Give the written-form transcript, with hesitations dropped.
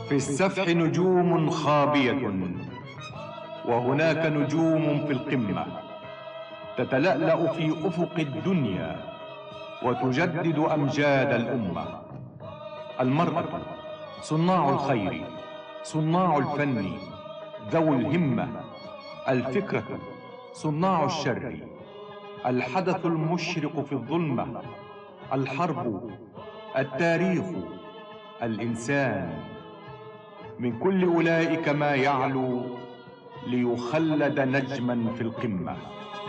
في السفح نجوم خابية، وهناك نجوم في القمة تتلألأ في أفق الدنيا وتجدد أمجاد الأمة. المرأة صناع الخير، صناع الفن، ذو الهمة. الفكرة صناع الشر، الحدث المشرق في الظلمة. الحرب، التاريخ، الإنسان. من كل أولئك ما يعلو ليخلد نجما في القمة.